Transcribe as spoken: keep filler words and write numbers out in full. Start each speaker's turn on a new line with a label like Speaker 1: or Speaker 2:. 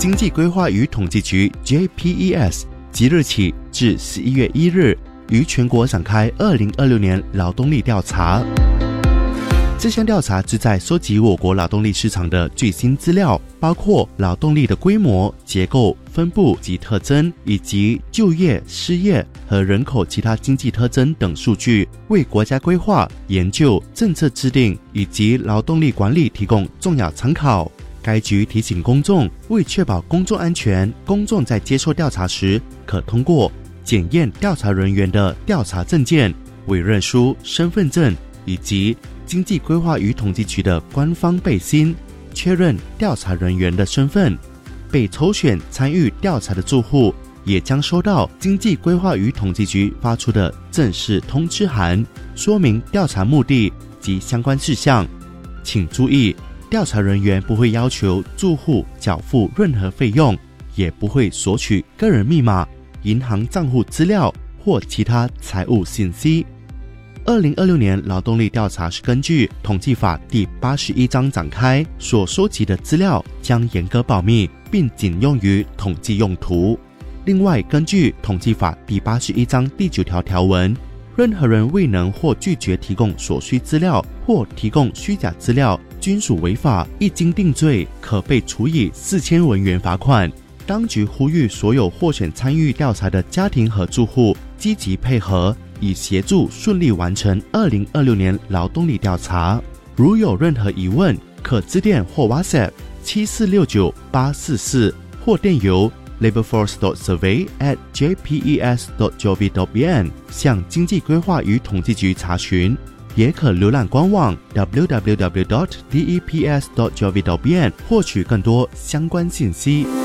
Speaker 1: 经济规划与统计局 J P E S 即日起至十一月一日于全国展开二零二六年劳动力调查。这项调查旨在收集我国劳动力市场的最新资料，包括劳动力的规模、结构、分布及特征，以及就业、失业和人口其他经济特征等数据，为国家规划、研究、政策制定以及劳动力管理提供重要参考。该局提醒公众，为确保公众安全，公众在接受调查时可通过检验调查人员的调查证件、委任书、身份证以及经济规划与统计局的官方背心，确认调查人员的身份。被抽选参与调查的住户也将收到经济规划与统计局发出的正式通知函，说明调查目的及相关事项。请注意，调查人员不会要求住户缴付任何费用，也不会索取个人密码、银行账户资料或其他财务信息。二零二六年劳动力调查是根据统计法第八十一章展开，所收集的资料将严格保密，并仅用于统计用途。另外，根据统计法第八十一章第九条条文，任何人未能或拒绝提供所需资料或提供虚假资料，均属违法，一经定罪，可被处以四千文元罚款。当局呼吁所有获选参与调查的家庭和住户积极配合，以协助顺利完成二零二六年劳动力调查。如有任何疑问，可致电或 WhatsApp 七四六九八四四，或电邮 laborforce dot survey at j p e s dot g o v dot b n 向经济规划与统计局查询，也可浏览官网 w w w dot d e p s dot g o v dot b n 获取更多相关信息。